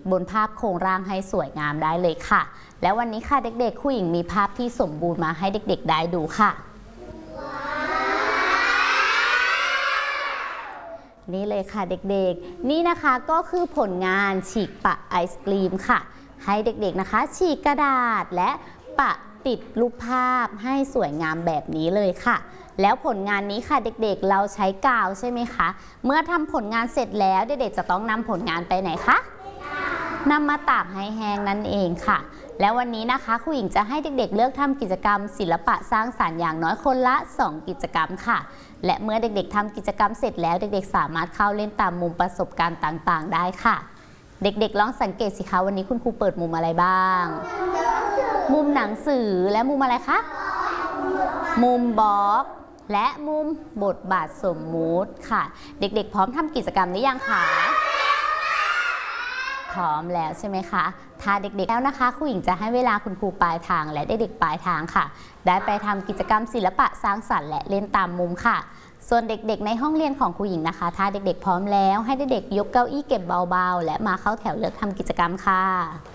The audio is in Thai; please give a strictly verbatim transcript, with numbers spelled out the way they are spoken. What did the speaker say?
บนภาพโครงร่างให้สวยงามได้เลยค่ะแล้ววันนี้ค่ะเด็กๆครูหญิงมีภาพที่สมบูรณ์มาให้เด็กๆได้ดูค่ะนี่เลยค่ะเด็กๆนี่นะคะก็คือผลงานฉีกปะไอศกรีมค่ะให้เด็กๆนะคะฉีกกระดาษและปะติดรูปภาพให้สวยงามแบบนี้เลยค่ะแล้วผลงานนี้ค่ะเด็กๆเราใช้กาวใช่ไหมคะเมื่อทำผลงานเสร็จแล้วเด็กๆจะต้องนำผลงานไปไหนคะนำมาตากให้แห้งนั่นเองค่ะแล้ววันนี้นะคะครูหญิงจะให้เด็กๆเลือกทำกิจกรรมศิลปะสร้างสรรค์อย่างน้อยคนละสองกิจกรรมค่ะและเมื่อเด็กๆทำกิจกรรมเสร็จแล้วเด็กๆสามารถเข้าเล่นตามมุมประสบการณ์ต่างๆได้ค่ะเด็กๆลองสังเกตสิคะวันนี้คุณครูเปิดมุมอะไรบ้างมุมหนังสือและมุมอะไรคะมุมบล็อกและมุมบทบาทสมมุติค่ะเด็กๆพร้อมทำกิจกรรมหรือยังคะพร้อมแล้วใช่ไหมคะถ้าเด็กๆแล้วนะคะครูหญิงจะให้เวลาคุณครูปลายทางและเด็กๆปลายทางค่ะได้ไปทำกิจกรรมศิลปะสร้างสรรค์และเล่นตามมุมค่ะส่วนเด็กๆในห้องเรียนของครูหญิงนะคะถ้าเด็กๆพร้อมแล้วให้เด็กๆยกเก้าอี้เก็บเบาๆและมาเข้าแถวเลือกทำกิจกรรมค่ะ